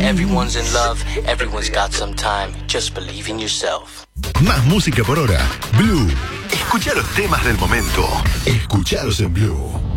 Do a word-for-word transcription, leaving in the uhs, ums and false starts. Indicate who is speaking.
Speaker 1: Everyone's in love, everyone's got some time. Just believe in yourself.
Speaker 2: Más música por hora. Blue. Escucha los temas del momento. Escuchalos en Blue.